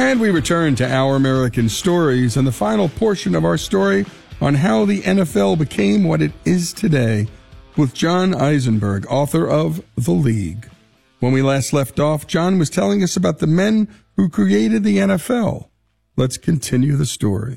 And we return to Our American Stories and the final portion of our story on how the NFL became what it is today with John Eisenberg, author of The League. When we last left off, John was telling us about the men who created the NFL. Let's continue the story.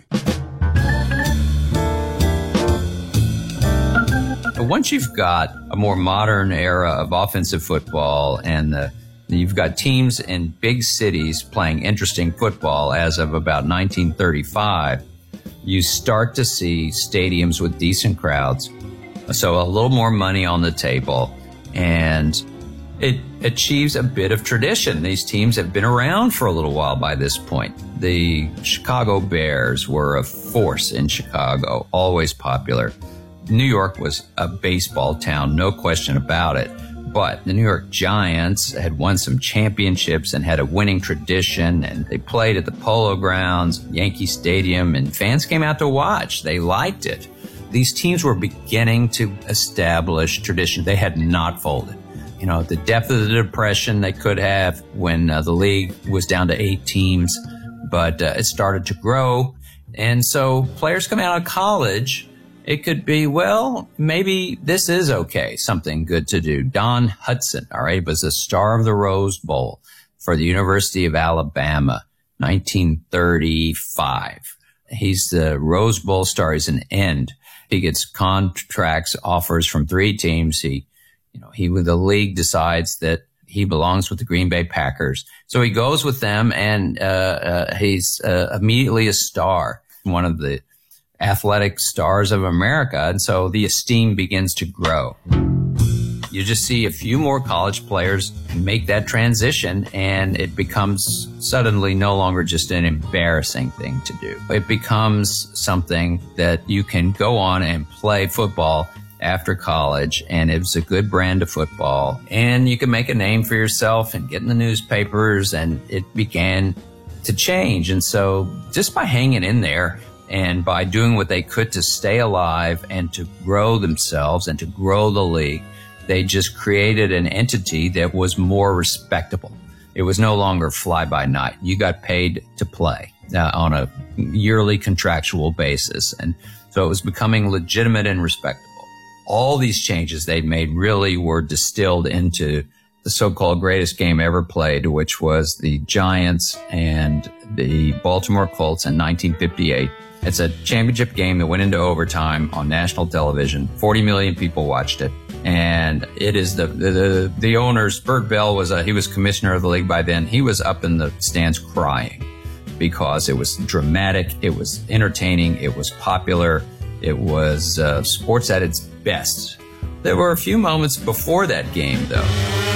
Once you've got a more modern era of offensive football and you've got teams in big cities playing interesting football as of about 1935, you start to see stadiums with decent crowds. So a little more money on the table, and it achieves a bit of tradition. These teams have been around for a little while by this point. The Chicago Bears were a force in Chicago, always popular. New York was a baseball town, no question about it. But the New York Giants had won some championships and had a winning tradition, and they played at the Polo Grounds, Yankee Stadium, and fans came out to watch. They liked it. These teams were beginning to establish tradition. They had not folded. You know, the depth of the depression they could have when the league was down to 8 teams, but it started to grow. And so players coming out of college, it could be, well, maybe this is okay, something good to do. Don Hudson, all right, was a star of the Rose Bowl for the University of Alabama, 1935. He's the Rose Bowl star. He's an end. He gets contracts, offers from 3 teams. The league decides that he belongs with the Green Bay Packers. So he goes with them, and he's immediately a star, one of the athletic stars of America. And so the esteem begins to grow. You just see a few more college players make that transition, and it becomes suddenly no longer just an embarrassing thing to do. It becomes something that you can go on and play football after college, and it's a good brand of football, and you can make a name for yourself and get in the newspapers, and it began to change. And so just by hanging in there, and by doing what they could to stay alive and to grow themselves and to grow the league, they just created an entity that was more respectable. It was no longer fly by night. You got paid to play on a yearly contractual basis. And so it was becoming legitimate and respectable. All these changes they made really were distilled into the so-called greatest game ever played, which was the Giants and the Baltimore Colts in 1958. It's a championship game that went into overtime on national television. 40 million people watched it. And it is the owners, Bert Bell he was commissioner of the league by then. He was up in the stands crying because it was dramatic. It was entertaining. It was popular. It was sports at its best. There were a few moments before that game, though.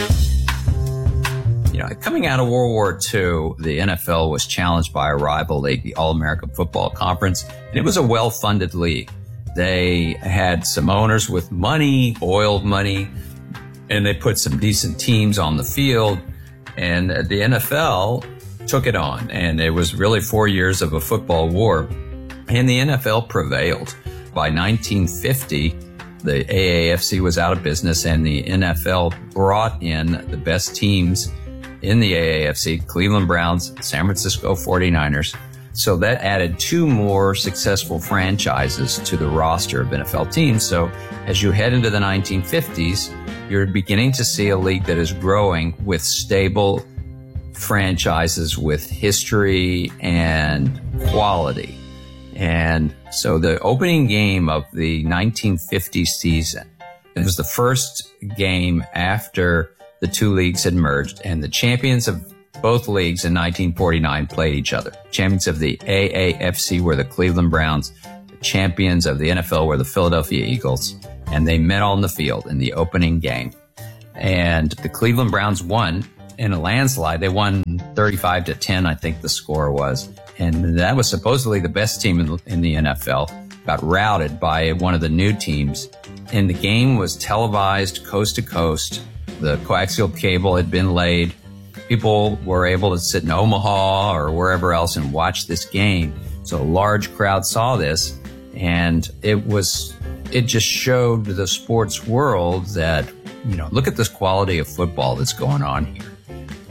Coming out of World War II, the NFL was challenged by a rival league, the All-American Football Conference, and it was a well-funded league. They had some owners with money, oiled money, and they put some decent teams on the field, and the NFL took it on, and it was really 4 years of a football war, and the NFL prevailed. By 1950, the AAFC was out of business, and the NFL brought in the best teams in the AAFC, Cleveland Browns, San Francisco 49ers. So that added 2 more successful franchises to the roster of NFL teams. So as you head into the 1950s, you're beginning to see a league that is growing with stable franchises with history and quality. And so the opening game of the 1950 season, it was the first game after the 2 leagues had merged, and the champions of both leagues in 1949 played each other. Champions of the AAFC were the Cleveland Browns. The champions of the NFL were the Philadelphia Eagles, and they met on the field in the opening game. And the Cleveland Browns won in a landslide. They won 35-10, I think the score was. And that was supposedly the best team in the NFL. Got routed by one of the new teams. And the game was televised coast to coast. The coaxial cable had been laid. People were able to sit in Omaha or wherever else and watch this game. So a large crowd saw this, and it just showed the sports world that, look at this quality of football that's going on here.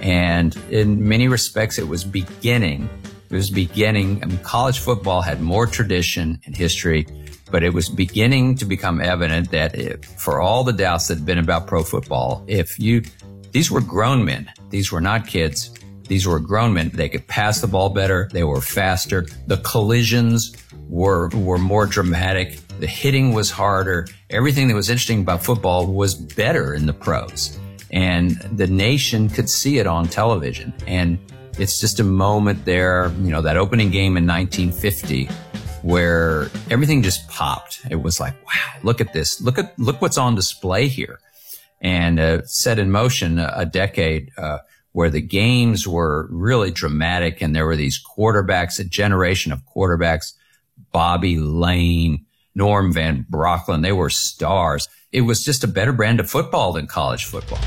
And in many respects, it was beginning. I mean, college football had more tradition and history, but it was beginning to become evident that for all the doubts that had been about pro football, these were grown men. These were not kids. These were grown men. They could pass the ball better. They were faster. The collisions were more dramatic. The hitting was harder. Everything that was interesting about football was better in the pros. And the nation could see it on television. And it's just a moment there, that opening game in 1950 where everything just popped. It was like, wow, look at this. Look what's on display here. And set in motion a decade where the games were really dramatic, and there were these quarterbacks, a generation of quarterbacks, Bobby Lane, Norm Van Brocklin. They were stars. It was just a better brand of football than college football.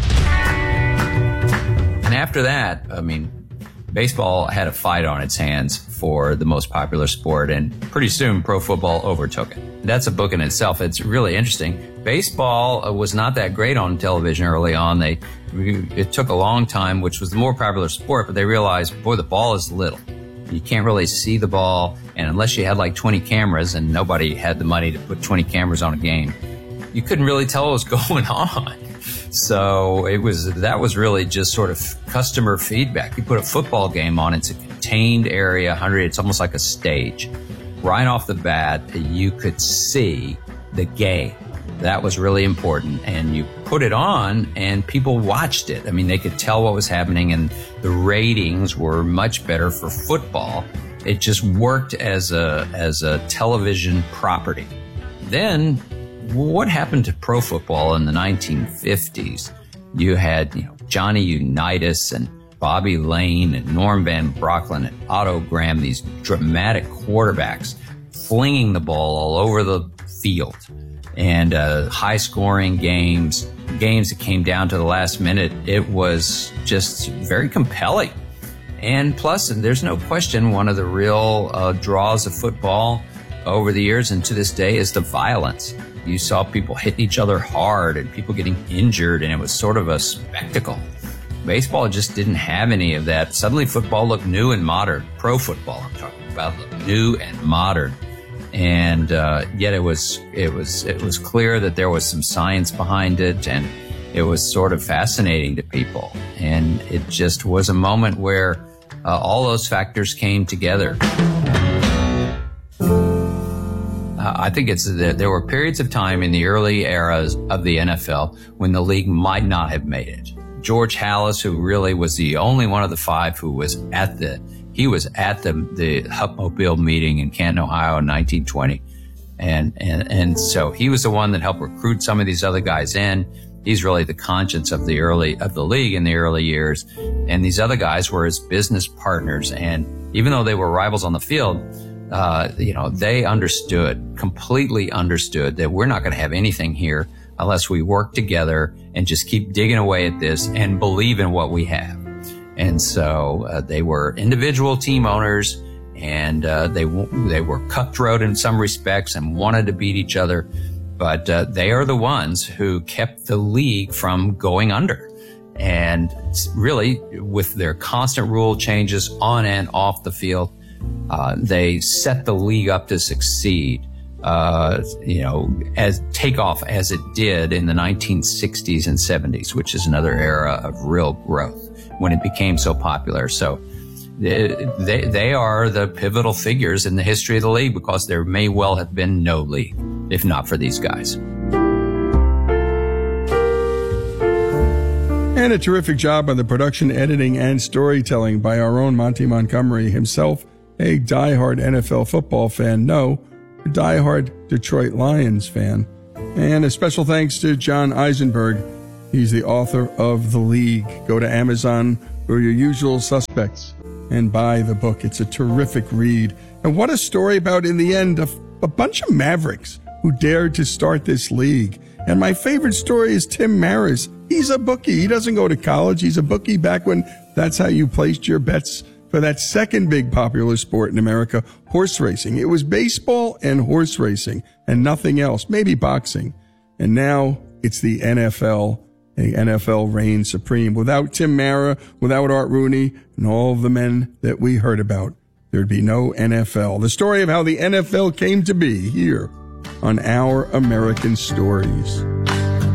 And after that, baseball had a fight on its hands for the most popular sport, and pretty soon pro football overtook it. That's a book in itself. It's really interesting. Baseball was not that great on television early on. It took a long time, which was the more popular sport, but they realized, boy, the ball is little. You can't really see the ball, and unless you had like 20 cameras, and nobody had the money to put 20 cameras on a game, you couldn't really tell what was going on. So that was really just sort of customer feedback. You put a football game on, it's a contained area, it's almost like a stage. Right off the bat, you could see the game. That was really important. And you put it on and people watched it. They could tell what was happening, and the ratings were much better for football. It just worked as a television property. Then what happened to pro football in the 1950s? You had, Johnny Unitas and Bobby Lane and Norm Van Brocklin and Otto Graham, these dramatic quarterbacks flinging the ball all over the field, and high-scoring games that came down to the last minute. It was just very compelling. And plus, there's no question, one of the real draws of football over the years and to this day is the violence. You saw people hitting each other hard and people getting injured, and it was sort of a spectacle. Baseball just didn't have any of that. Suddenly football looked new and modern. Pro football, I'm talking about, looked new and modern. And yet it was clear that there was some science behind it, and it was sort of fascinating to people. And it just was a moment where all those factors came together. I think there were periods of time in the early eras of the NFL when the league might not have made it. George Halas, who really was the only one of the five who was at the Hupmobile meeting in Canton, Ohio in 1920. And so he was the one that helped recruit some of these other guys in. He's really the conscience of the league in the early years. And these other guys were his business partners. And even though they were rivals on the field, they completely understood that we're not going to have anything here unless we work together and just keep digging away at this and believe in what we have. And so they were individual team owners, and they were cutthroat in some respects and wanted to beat each other. But they are the ones who kept the league from going under. And really, with their constant rule changes on and off the field, they set the league up to succeed, as take off as it did in the 1960s and 70s, which is another era of real growth when it became so popular. So they are the pivotal figures in the history of the league, because there may well have been no league if not for these guys. And a terrific job on the production, editing, and storytelling by our own Monty Montgomery, himself a diehard NFL football fan, a diehard Detroit Lions fan. And a special thanks to John Eisenberg. He's the author of The League. Go to Amazon or your usual suspects and buy the book. It's a terrific read. And what a story about, in the end, a bunch of mavericks who dared to start this league. And my favorite story is Tim Maris. He's a bookie. He doesn't go to college. He's a bookie back when that's how you placed your bets for that second big popular sport in America, horse racing. It was baseball and horse racing and nothing else, maybe boxing. And now it's the NFL the NFL reigned supreme. Without Tim Mara, without Art Rooney, and all of the men that we heard about, there'd be no NFL. The story of how the NFL came to be here on Our American Stories.